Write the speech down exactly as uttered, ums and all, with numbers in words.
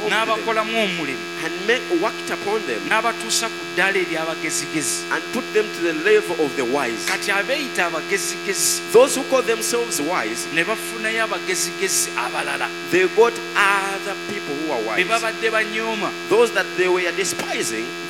performed them n'abakolamu omulimu and make, worked upon them n'abatuusa ku ddala ery'abagezigezi and put them to the level of the wise. kati abeeyita abagezigezi Those who call themselves wise, ne bafunayo abagezigezi abalala they got other people who are be wise. babadde banyooma Those that they were despising,